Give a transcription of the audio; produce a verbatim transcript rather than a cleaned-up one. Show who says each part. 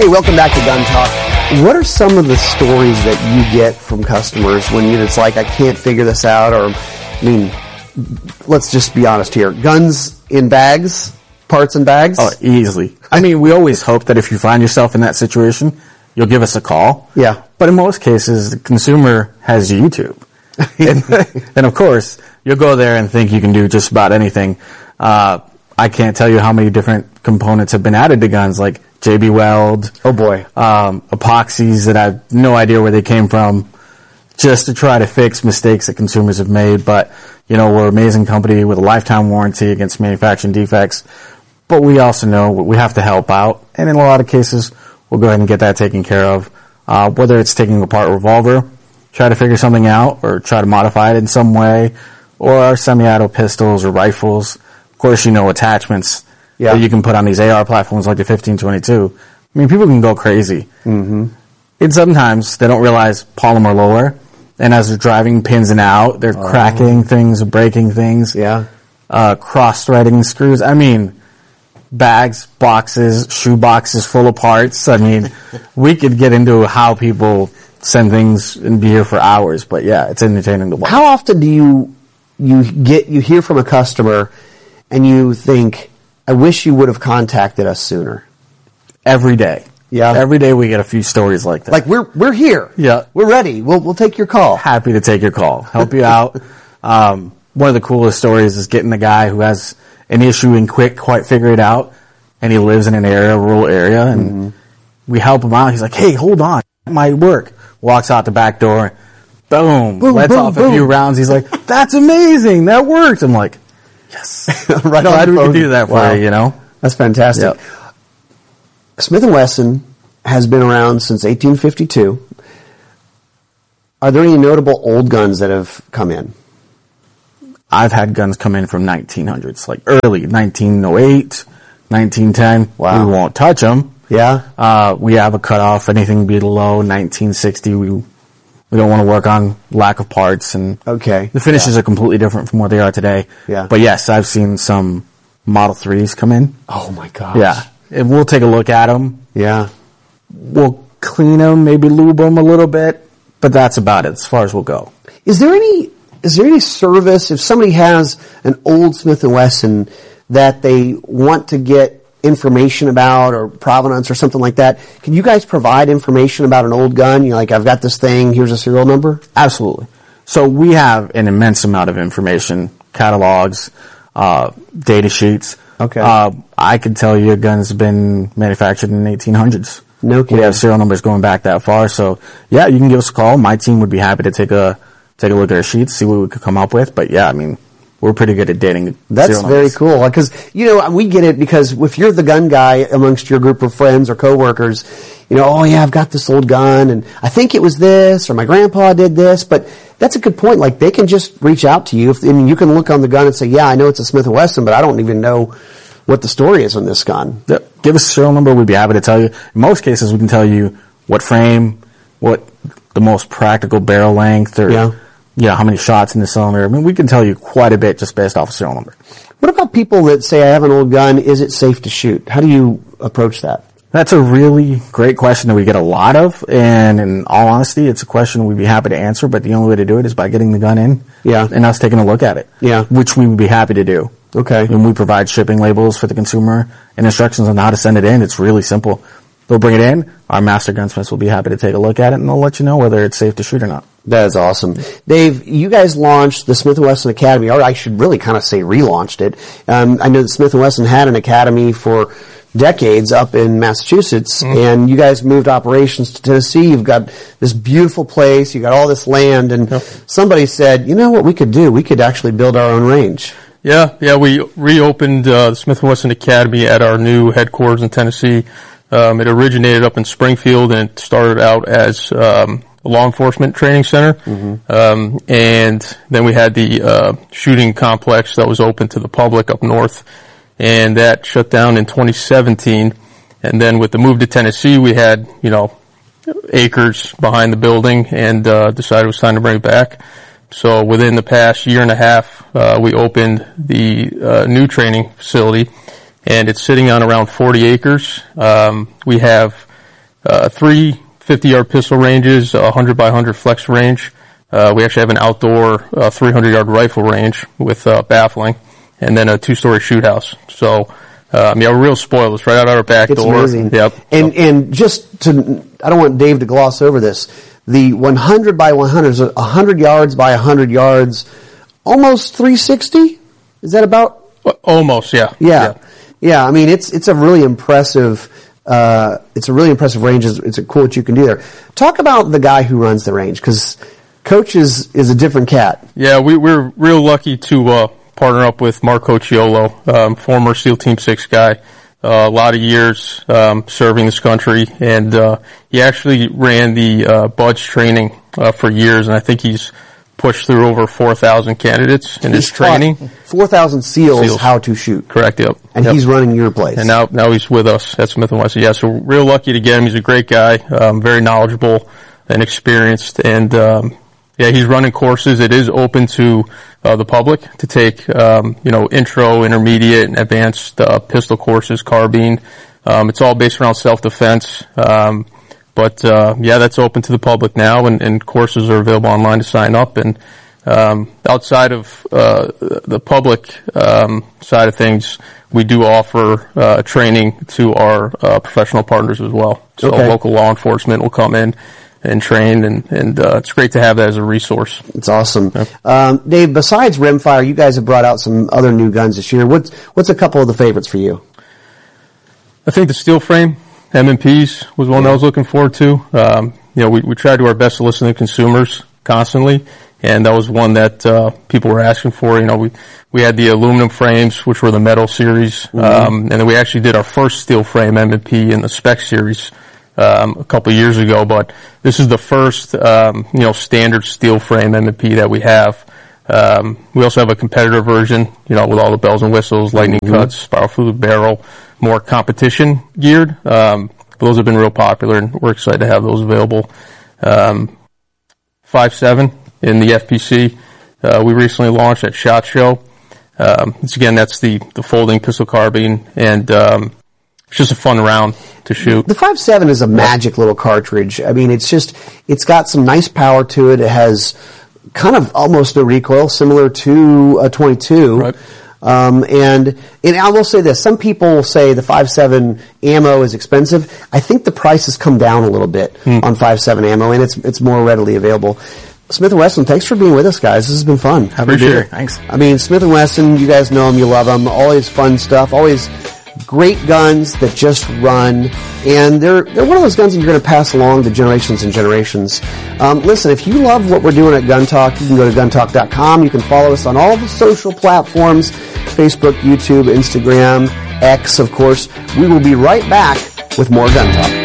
Speaker 1: Hey, welcome back to Gun Talk. What are some of the stories that you get from customers when you, it's like, I can't figure this out, or, I mean, let's just be honest here. Guns in bags, parts in bags?
Speaker 2: Oh, easily. I mean, we always hope that if you find yourself in that situation, you'll give us a call.
Speaker 1: Yeah.
Speaker 2: But in most cases, the consumer has YouTube. and, and of course, you'll go there and think you can do just about anything. Uh, I can't tell you how many different components have been added to guns, like J B Weld.
Speaker 1: Oh boy.
Speaker 2: Um, epoxies that I have no idea where they came from, just to try to fix mistakes that consumers have made. But, you know, we're an amazing company with a lifetime warranty against manufacturing defects. But we also know we have to help out. And in a lot of cases, we'll go ahead and get that taken care of. Uh, whether it's taking apart a revolver, try to figure something out, or try to modify it in some way, or our semi-auto pistols or rifles. Of course, you know, attachments yeah. that you can put on these A R platforms like the fifteen twenty-two. I mean, people can go crazy.
Speaker 1: Mm-hmm.
Speaker 2: And sometimes they don't realize polymer roller, and as they're driving pins in and out, they're oh. cracking things, breaking things,
Speaker 1: yeah,
Speaker 2: uh, cross-threading screws. I mean, bags, boxes, shoe boxes full of parts. I mean, we could get into how people send things and be here for hours, but yeah, it's entertaining to watch.
Speaker 1: How often do you you get you hear from a customer and you think, I wish you would have contacted us sooner?
Speaker 2: Every day.
Speaker 1: Yeah.
Speaker 2: Every day we get a few stories like that.
Speaker 1: Like, we're we're here.
Speaker 2: Yeah.
Speaker 1: We're ready. We'll we'll take your call.
Speaker 2: Happy to take your call. Help you out. Um, one of the coolest stories is getting a guy who has an issue and quick quite figure it out, and he lives in an area, a rural area, and mm-hmm. we help him out. He's like, hey, hold on. It might work. Walks out the back door. Boom.
Speaker 1: boom
Speaker 2: lets
Speaker 1: boom,
Speaker 2: off
Speaker 1: boom.
Speaker 2: a few rounds. He's like, that's amazing. That worked. I'm like, yes.
Speaker 1: right on
Speaker 2: Glad
Speaker 1: the
Speaker 2: we
Speaker 1: phone.
Speaker 2: could do that for
Speaker 1: wow.
Speaker 2: you, you know?
Speaker 1: That's fantastic.
Speaker 2: Yep.
Speaker 1: Smith and Wesson has been around since eighteen fifty-two. Are there any notable old guns that have come in?
Speaker 2: I've had guns come in from nineteen hundreds, like early nineteen oh eight, nineteen ten.
Speaker 1: Wow.
Speaker 2: We won't touch them.
Speaker 1: Yeah.
Speaker 2: Uh, we have a cutoff. Anything below nineteen sixty, we we don't want to work on lack of parts, and
Speaker 1: okay.
Speaker 2: the finishes
Speaker 1: yeah.
Speaker 2: are completely different from what they are today.
Speaker 1: Yeah.
Speaker 2: But yes, I've seen some Model threes come in.
Speaker 1: Oh my gosh.
Speaker 2: Yeah. And we'll take a look at them.
Speaker 1: Yeah.
Speaker 2: We'll clean them, maybe lube them a little bit, but that's about it as far as we'll go.
Speaker 1: Is there any is there any service if somebody has an old Smith and Wesson that they want to get information about, or provenance or something like that? Can you guys provide information about an old gun? You're like, I've got this thing, here's a serial number?
Speaker 2: Absolutely. So we have an immense amount of information, catalogs, uh, data sheets.
Speaker 1: Okay.
Speaker 2: Uh, I could tell you a gun's been manufactured in the eighteen hundreds.
Speaker 1: No kidding.
Speaker 2: We have serial numbers going back that far. So yeah, you can give us a call. My team would be happy to take a, take a look at our sheets, see what we could come up with. But yeah, I mean, we're pretty good at dating.
Speaker 1: That's very cool, because, you know, we get it, because if you're the gun guy amongst your group of friends or coworkers, you know, oh yeah, I've got this old gun, and I think it was this, or my grandpa did this. But that's a good point. Like, they can just reach out to you. If, I mean, you can look on the gun and say, yeah, I know it's a Smith and Wesson, but I don't even know what the story is on this gun.
Speaker 2: Yep. Give us a serial number. We'd be happy to tell you. In most cases, we can tell you what frame, what the most practical barrel length, or
Speaker 1: yeah.
Speaker 2: Yeah, how many shots in the cylinder. I mean, we can tell you quite a bit just based off a serial number.
Speaker 1: What about people that say, I have an old gun, is it safe to shoot? How do you approach that?
Speaker 2: That's a really great question that we get a lot of, and in all honesty, it's a question we'd be happy to answer, but the only way to do it is by getting the gun in
Speaker 1: yeah.
Speaker 2: and us taking a look at it,
Speaker 1: yeah.
Speaker 2: which we would be happy to do.
Speaker 1: Okay.
Speaker 2: And we provide shipping labels for the consumer and instructions on how to send it in. It's really simple. They'll bring it in, our master gunsmiths will be happy to take a look at it, and they'll let you know whether it's safe to shoot or not.
Speaker 1: That is awesome. Dave, you guys launched the Smith and Wesson Academy, or I should really kind of say relaunched it. Um, I know that Smith and Wesson had an academy for decades up in Massachusetts, mm-hmm. and you guys moved operations to Tennessee. You've got this beautiful place, you got all this land, and yep. somebody said, you know what we could do? We could actually build our own range.
Speaker 3: Yeah, yeah, we reopened uh, the Smith and Wesson Academy at our new headquarters in Tennessee. Um, it originated up in Springfield, and it started out as um, a law enforcement training center. Mm-hmm. Um, and then we had the uh, shooting complex that was open to the public up north, and that shut down in twenty seventeen. And then with the move to Tennessee, we had, you know, acres behind the building, and uh, decided it was time to bring it back. So within the past year and a half, uh, we opened the uh, new training facility, and it's sitting on around forty acres. Um, we have uh, three fifty-yard pistol ranges, a one hundred by one hundred flex range. Uh, we actually have an outdoor uh, three hundred yard rifle range with uh, baffling, and then a two-story shoot house. So, um, yeah, we're real spoiled. It's right out our back
Speaker 1: it's
Speaker 3: door.
Speaker 1: Amazing.
Speaker 3: Yep.
Speaker 1: And,
Speaker 3: so.
Speaker 1: and just to, I don't want Dave to gloss over this. The one hundred by one hundred is one hundred yards by one hundred yards, almost three sixty? Is that about?
Speaker 3: Almost, yeah.
Speaker 1: Yeah.
Speaker 3: Yeah.
Speaker 1: Yeah, I mean, it's, it's a really impressive, uh, it's a really impressive range. It's, it's cool what you can do there. Talk about the guy who runs the range, because Coach is, is a different cat.
Speaker 3: Yeah, we, we're real lucky to, uh, partner up with Mark Cocciolo, um, former SEAL Team six guy. Uh, a lot of years, um, serving this country, and, uh, he actually ran the, uh, Budge training, uh, for years, and I think he's pushed through over four thousand candidates in his
Speaker 1: He's taught
Speaker 3: training.
Speaker 1: four thousand SEALs,
Speaker 3: SEALs
Speaker 1: how to shoot.
Speaker 3: Correct, yep.
Speaker 1: And
Speaker 3: yep.
Speaker 1: he's running your place.
Speaker 3: And now, now he's with us at Smith and Wesson. Yeah, so we're real lucky to get him. He's a great guy, um, very knowledgeable and experienced, and, um, yeah, he's running courses. It is open to uh, the public to take, um, you know, intro, intermediate, and advanced uh, pistol courses, carbine. Um, it's all based around self-defense. Um, but, uh, yeah, that's open to the public now, and, and courses are available online to sign up. And um, outside of uh, the public um, side of things, we do offer uh, training to our uh, professional partners as well. So
Speaker 1: Okay.
Speaker 3: local law enforcement will come in and train, and, and uh, it's great to have that as a resource.
Speaker 1: It's awesome. Um, Dave, besides Rimfire, you guys have brought out some other new guns this year. What's, what's a couple of the favorites for you?
Speaker 3: I think the steel frame M and Ps was one that I was looking forward to. Um, you know, we, we try to do our best to listen to consumers constantly, and that was one that uh, people were asking for. You know, we we had the aluminum frames, which were the metal series, mm-hmm. um, and then we actually did our first steel frame M and P in the spec series um, a couple of years ago. But this is the first, um, you know, standard steel frame M and P that we have. Um, we also have a competitor version, you know, with all the bells and whistles, lightning mm-hmm. cuts, spiral fluid barrel, more competition geared. Um, those have been real popular, and we're excited to have those available. Um, five seven in the F P C, uh, we recently launched at SHOT Show. Um, it's, again, that's the, the folding pistol carbine, and um, it's just a fun round to shoot.
Speaker 1: The five seven is a magic little cartridge. I mean, it's just, it's got some nice power to it. It has kind of almost no recoil, similar to a twenty-two.
Speaker 3: Right.
Speaker 1: Um, and, and I will say this, some people will say the five seven ammo is expensive. I think the price has come down a little bit mm. on five seven ammo, and it's, it's more readily available. Smith and Wesson, thanks for being with us, guys. This has been fun.
Speaker 2: Have a
Speaker 3: Appreciate
Speaker 2: beer.
Speaker 3: it.
Speaker 2: Thanks.
Speaker 1: I mean, Smith and Wesson, you guys know them, you love them, always fun stuff, always great guns that just run, and they're they're one of those guns that you're going to pass along to generations and generations. Um, listen, if you love what we're doing at Gun Talk, you can go to gun talk dot com. You can follow us on all the social platforms, Facebook, YouTube, Instagram, X, of course. We will be right back with more Gun Talk.